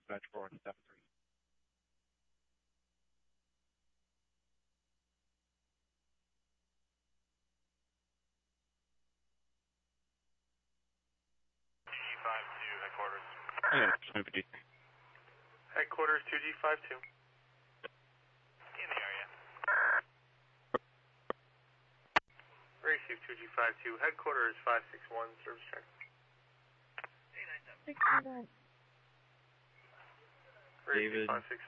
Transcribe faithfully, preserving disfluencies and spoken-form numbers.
dispatch for one seven three. two G five two, headquarters. Yeah, just maybe. Headquarters two G five two. In the area. Receive two G five two, headquarters five six one, service check. Six seven. Receive five six